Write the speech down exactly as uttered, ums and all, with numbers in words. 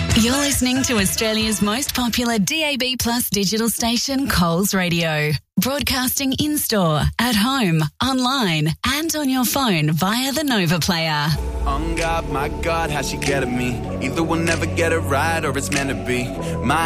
You're listening to Australia's most popular D A B Plus digital station, Coles Radio. Broadcasting in-store, at home, online and on your phone via the Nova Player. On God, my God, how she get at me. Either we'll never get it right or it's meant to be. My